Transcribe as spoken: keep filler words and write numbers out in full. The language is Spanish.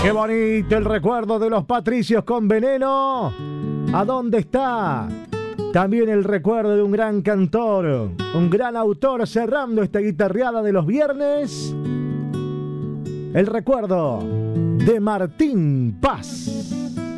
Qué bonito el recuerdo de los Patricios con Veneno. ¿A dónde está? También el recuerdo de un gran cantor, un gran autor, cerrando esta guitarreada de los viernes. El recuerdo de Martín Paz.